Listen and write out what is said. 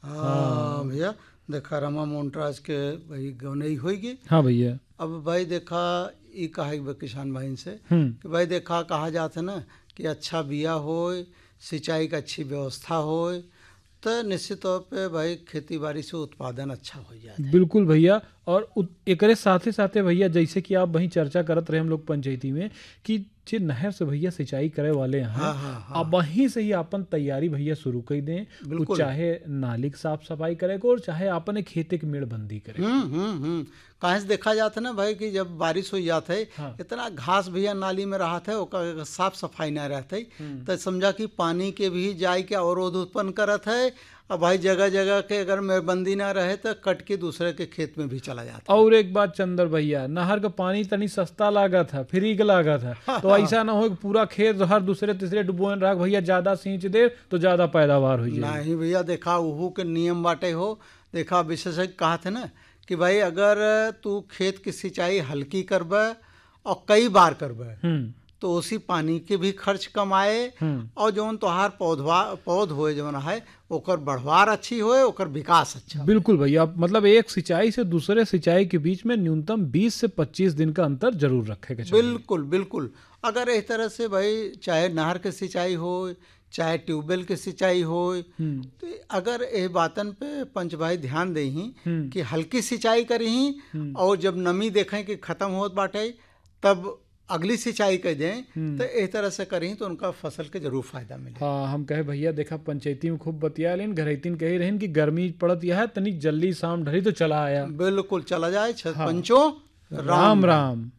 हाँ भैया, देखा रमा मोन्ट्राज के भाई गौनई होगी। हाँ भैया। अब भाई देखा ये कहा किसान भाई से हम्म। कि भाई देखा कहा जाता है ना कि अच्छा बिया होए, सिंचाई का अच्छी व्यवस्था होए, तो निश्चित तौर पे भाई खेती बाड़ी से उत्पादन अच्छा हो जाता है। बिल्कुल भैया। और एकरे साथे साथे भैया, जैसे कि आप वहीं चर्चा करत रहे हम लोग पंचायती में कि जे नहर से भैया सिंचाई करे वाले हैं, हाँ हाँ हाँ, अब वहीं से ही अपन तैयारी भैया शुरू कर दें। वो बिल्कुल। चाहे नाली की साफ सफाई करे को और चाहे अपने खेते की मेड़बंदी करे। कहाँ से देखा जाता है ना भाई कि जब बारिश हो जाता है, हाँ। इतना घास भैया नाली में रहा था, ओकर साफ सफाई ना रहता है, तो समझा कि पानी के भी जाए के अवरोध उत्पन्न करत है। अब भाई जगह जगह के अगर मेड़बंदी ना रहे तो कट के दूसरे के खेत में भी चला जाता है। और एक बात चंदर भैया, नहर का पानी तनी सस्ता लागा था, फ्री का लागा था, तो ऐसा ना हो कि पूरा खेत हर दूसरे तीसरे डुबोन रहा भैया, ज्यादा सींच दे तो ज्यादा पैदावार हो जाए। नहीं भैया, देखा उहू के नियम बाटे हो। देखा विशेषज्ञ कहा थे ना कि भाई अगर तू खेत की सिंचाई हल्की करबे और कई बार करबे तो उसी पानी के भी खर्च कम आए, और जौन तोहार पौध होए जौन है ओकर बढ़वार अच्छी होए, ओकर विकास अच्छा। बिल्कुल भैया। मतलब एक सिंचाई से दूसरे सिंचाई के बीच में न्यूनतम 20 से 25 दिन का अंतर जरूर रखेगा। बिल्कुल बिल्कुल। अगर इस तरह से भाई चाहे नहर के सिंचाई हो चाहे ट्यूबवेल के सिंचाई हो, तो अगर ये बातन पे पंच भाई ध्यान देही कि हल्की सिंचाई करही और जब नमी देखें कि खत्म होत बाटे तब अगली सिंचाई कर दें, तो इस तरह से करी तो उनका फसल के जरूर फायदा मिले। हाँ, हम कहे भैया देखा पंचायती में खूब बतिया लेन, घरैतीन कही रहन कि गर्मी पड़त यह है तनी जल्दी शाम ढली तो चला आया। बिल्कुल चला जाए। पंचो राम राम।